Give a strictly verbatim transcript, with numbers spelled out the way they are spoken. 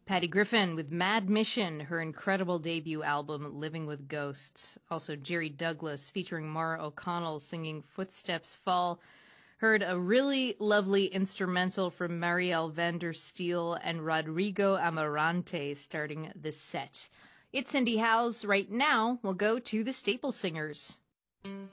Patty Griffin with Mad Mission, her incredible debut album, Living with Ghosts. Also, Jerry Douglas featuring Mara O'Connell singing Footsteps Fall. Heard a really lovely instrumental from Marielle van der Steel and Rodrigo Amarante starting the set. It's Cindy Howes. Right now, we'll go to the Staple Singers.